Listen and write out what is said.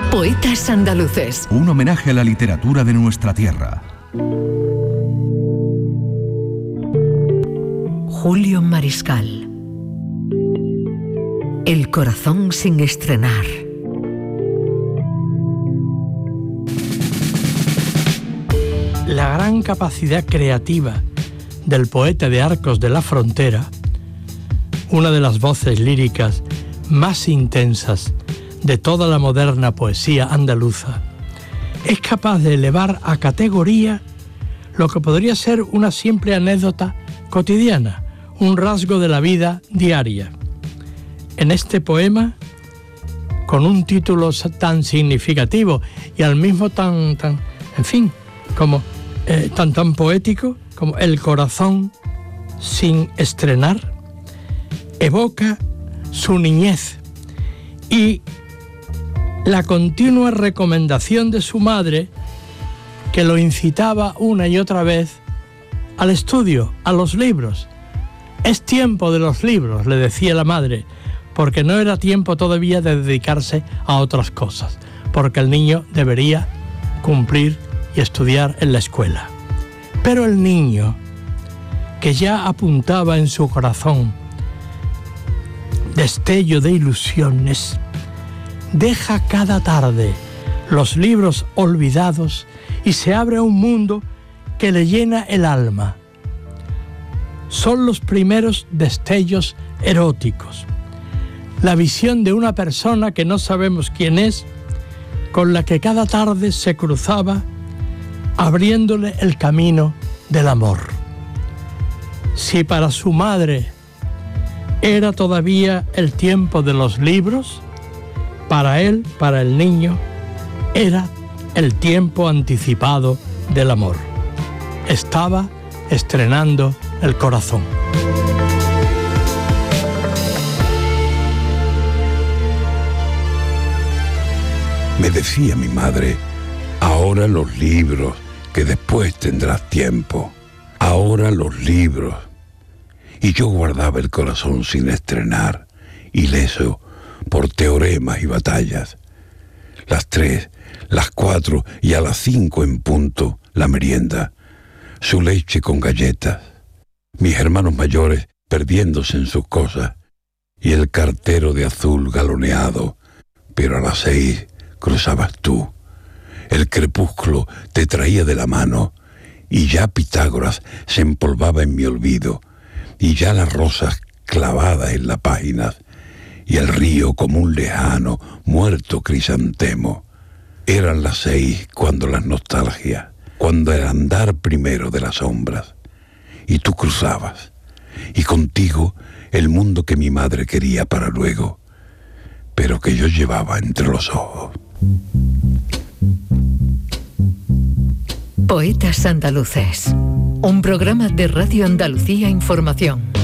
Poetas andaluces. Un homenaje a la literatura de nuestra tierra. Julio Mariscal. El corazón sin estrenar. La gran capacidad creativa del poeta de Arcos de la Frontera, una de las voces líricas más intensas de toda la moderna poesía andaluza, es capaz de elevar a categoría lo que podría ser una simple anécdota cotidiana, un rasgo de la vida diaria. En este poema, con un título tan significativo y al mismo tan poético como El corazón sin estrenar, evoca su niñez y la continua recomendación de su madre, que lo incitaba una y otra vez al estudio, a los libros. Es tiempo de los libros, le decía la madre, porque no era tiempo todavía de dedicarse a otras cosas, porque el niño debería cumplir y estudiar en la escuela. Pero el niño, que ya apuntaba en su corazón destello de ilusiones, deja cada tarde los libros olvidados y se abre a un mundo que le llena el alma. Son los primeros destellos eróticos, la visión de una persona que no sabemos quién es, con la que cada tarde se cruzaba, abriéndole el camino del amor. Si para su madre era todavía el tiempo de los libros, para él, para el niño, era el tiempo anticipado del amor. Estaba estrenando el corazón. Me decía mi madre, ahora los libros, que después tendrás tiempo. Ahora los libros. Y yo guardaba el corazón sin estrenar, ileso por teoremas y batallas. Las 3, las 4 y a las 5 en punto, la merienda, su leche con galletas, mis hermanos mayores perdiéndose en sus cosas, y el cartero de azul galoneado, pero a las 6 cruzabas tú. El crepúsculo te traía de la mano, y ya Pitágoras se empolvaba en mi olvido, y ya las rosas clavadas en las páginas, y el río como un lejano, muerto crisantemo. Eran las 6 cuando las nostalgias, cuando el andar primero de las sombras, y tú cruzabas, y contigo el mundo que mi madre quería para luego, pero que yo llevaba entre los ojos. Poetas andaluces, un programa de Radio Andalucía Información.